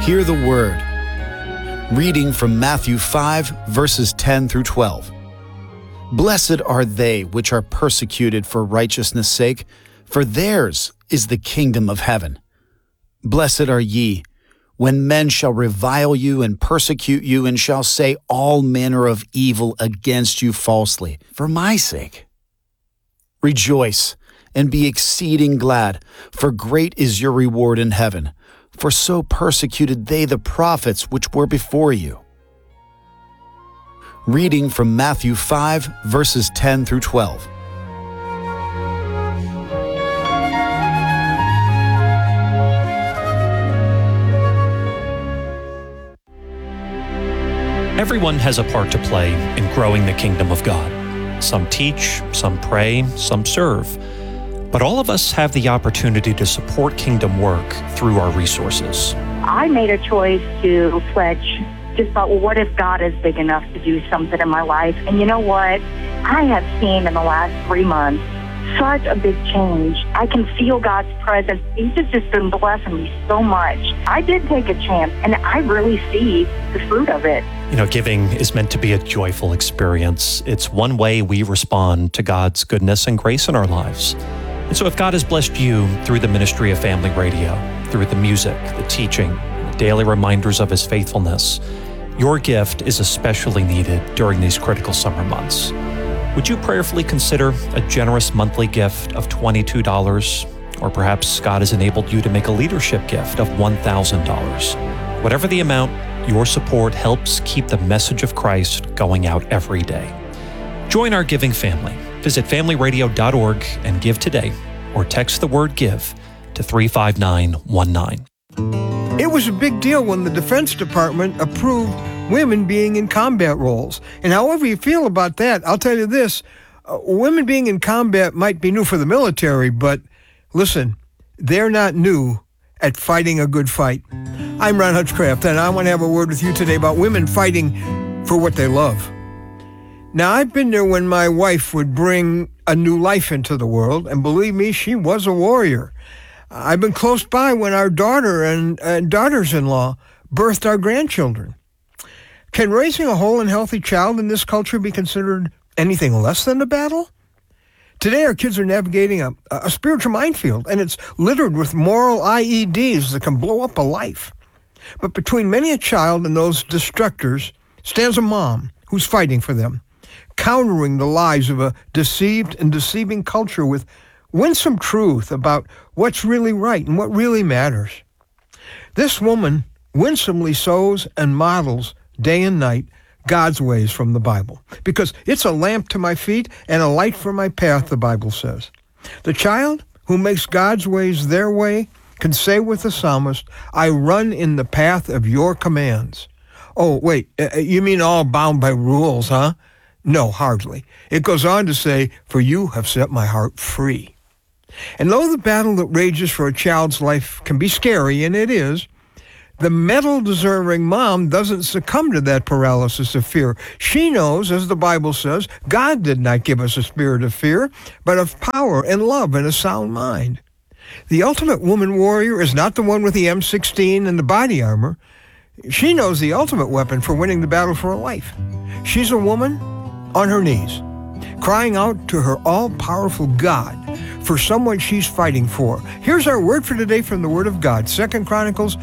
Hear the word. Reading from Matthew 5, verses 10 through 12. Blessed are they which are persecuted for righteousness' sake, for theirs is the kingdom of heaven. Blessed are ye, when men shall revile you and persecute you, and shall say all manner of evil against you falsely, for my sake. Rejoice, and be exceeding glad, for great is your reward in heaven. For so persecuted they the prophets which were before you. Reading from Matthew 5, verses 10 through 12. Everyone has a part to play in growing the kingdom of God. Some teach, some pray, some serve. But all of us have the opportunity to support kingdom work through our resources. I made a choice to pledge. Just thought, well, what if God is big enough to do something in my life? And you know what? I have seen in the last 3 months such a big change. I can feel God's presence. He's just been blessing me so much. I did take a chance, and I really see the fruit of it. You know, giving is meant to be a joyful experience. It's one way we respond to God's goodness and grace in our lives. And so if God has blessed you through the ministry of Family Radio, through the music, the teaching, the daily reminders of His faithfulness, your gift is especially needed during these critical summer months. Would you prayerfully consider a generous monthly gift of $22? Or perhaps God has enabled you to make a leadership gift of $1,000. Whatever the amount, your support helps keep the message of Christ going out every day. Join our giving family. Visit familyradio.org and give today, or text the word GIVE to 35919. It was a big deal when the Defense Department approved women being in combat roles. And however you feel about that, I'll tell you this, women being in combat might be new for the military, but listen, they're not new at fighting a good fight. I'm Ron Hutchcraft, and I want to have a word with you today about women fighting for what they love. Now, I've been there when my wife would bring a new life into the world, and believe me, she was a warrior. I've been close by when our daughter and daughters-in-law birthed our grandchildren. Can raising a whole and healthy child in this culture be considered anything less than a battle? Today, our kids are navigating a spiritual minefield, and it's littered with moral IEDs that can blow up a life. But between many a child and those destructors stands a mom who's fighting for them, countering the lies of a deceived and deceiving culture with winsome truth about what's really right and what really matters. This woman winsomely sows and models day and night God's ways from the Bible, because it's a lamp to my feet and a light for my path, the Bible says. The child who makes God's ways their way can say with the psalmist, I run in the path of your commands. Oh, wait, you mean all bound by rules, huh? No, hardly. It goes on to say, for you have set my heart free. And though the battle that rages for a child's life can be scary, and it is, the medal-deserving mom doesn't succumb to that paralysis of fear. She knows, as the Bible says, God did not give us a spirit of fear, but of power and love and a sound mind. The ultimate woman warrior is not the one with the M16 and the body armor. She knows the ultimate weapon for winning the battle for her life. She's a woman on her knees, crying out to her all-powerful God for someone she's fighting for. Here's our word for today from the Word of God, 2 Chronicles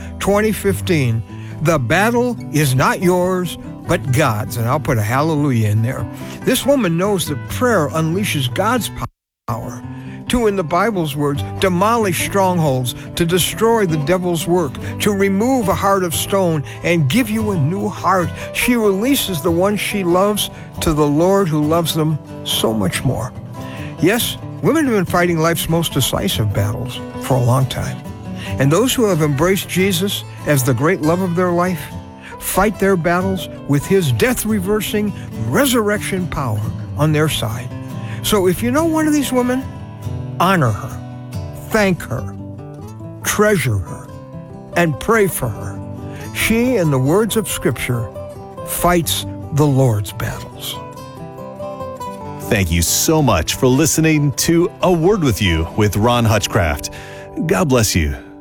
20:15. The battle is not yours, but God's. And I'll put a hallelujah in there. This woman knows that prayer unleashes God's power to, in the Bible's words, demolish strongholds, to destroy the devil's work, to remove a heart of stone and give you a new heart. She releases the one she loves to the Lord who loves them so much more. Yes, women have been fighting life's most decisive battles for a long time. And those who have embraced Jesus as the great love of their life fight their battles with His death-reversing resurrection power on their side. So if you know one of these women, honor her, thank her, treasure her, and pray for her. She, in the words of Scripture, fights the Lord's battles. Thank you so much for listening to A Word With You with Ron Hutchcraft. God bless you.